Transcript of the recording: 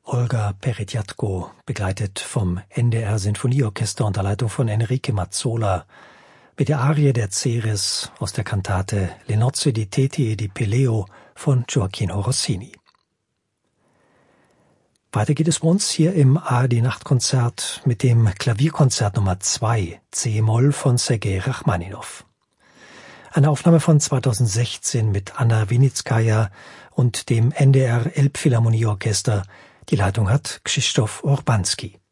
Olga Peretjatko, begleitet vom NDR Sinfonieorchester unter Leitung von Enrique Mazzola, mit der Arie der Ceres aus der Kantate Le nozze di Teti e di Peleo von Gioacchino Rossini. Weiter geht es bei uns hier im ARD-Nachtkonzert mit dem Klavierkonzert Nummer 2, C-Moll von Sergei Rachmaninow. Eine Aufnahme von 2016 mit Anna Winitskaja und dem NDR Elbphilharmonieorchester. Die Leitung hat Krzysztof Urbanski.